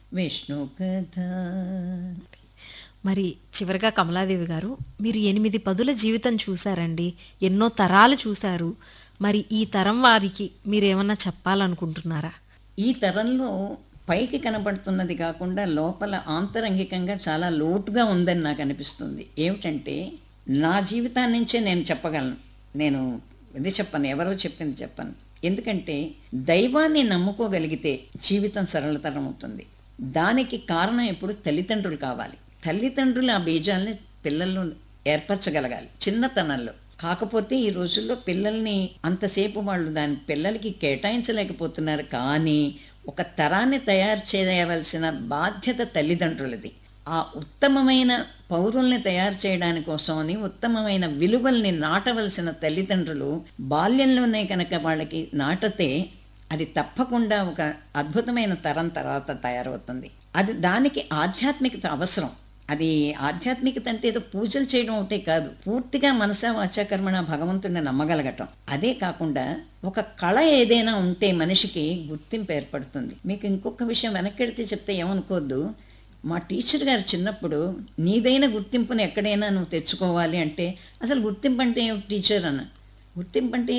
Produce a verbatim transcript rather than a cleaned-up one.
విష్ణు కథ. మరి చివరిగా కమలాదేవి గారు, మీరు ఎనిమిది పదుల జీవితం చూశారండి, ఎన్నో తరాలు చూశారు. మరి ఈ తరం వారికి మీరేమన్నా చెప్పాలనుకుంటున్నారా? ఈ తరంలో పైకి కనబడుతున్నది కాకుండా లోపల ఆంతరంగికంగా చాలా లోటుగా ఉందని నాకు అనిపిస్తుంది. ఏమిటంటే, నా జీవితాన్ని నుంచే నేను చెప్పగలను. నేను ఇది చెప్పను, ఎవరో చెప్పింది చెప్పను. ఎందుకంటే దైవాన్ని నమ్ముకోగలిగితే జీవితం సరళతరం అవుతుంది. దానికి కారణం ఎప్పుడు తల్లిదండ్రులు కావాలి. తల్లిదండ్రులు ఆ బీజాలని పిల్లల్లో ఏర్పరచగలగాలి చిన్నతనంలో. కాకపోతే ఈ రోజుల్లో పిల్లల్ని అంతసేపు వాళ్ళు దాని పిల్లలకి కేటాయించలేకపోతున్నారు. కానీ ఒక తరాన్ని తయారు చేయవలసిన బాధ్యత తల్లిదండ్రులది. ఆ ఉత్తమమైన పౌరుల్ని తయారు చేయడానికి కోసమని ఉత్తమమైన విలువల్ని నాటవలసిన తల్లిదండ్రులు బాల్యంలోనే కనుక వాళ్ళకి నాటితే అది తప్పకుండా ఒక అద్భుతమైన తరం తర్వాత తయారవుతుంది. అది దానికి ఆధ్యాత్మికత అవసరం. అది ఆధ్యాత్మికత అంటే ఏదో పూజలు చేయడం ఒకటే కాదు, పూర్తిగా మనసా వాచాకర్మణ భగవంతుడిని నమ్మగలగటం. అదే కాకుండా ఒక కళ ఏదైనా ఉంటే మనిషికి గుర్తింపు ఏర్పడుతుంది. మీకు ఇంకొక విషయం వెనక్కెడితే చెప్తే ఏమనుకోవద్దు, మా టీచర్ గారు చిన్నప్పుడు నీదైన గుర్తింపుని ఎక్కడైనా నువ్వు తెచ్చుకోవాలి అంటే, అసలు గుర్తింపు అంటే ఏమిటి టీచర్ అన్న, గుర్తింపు అంటే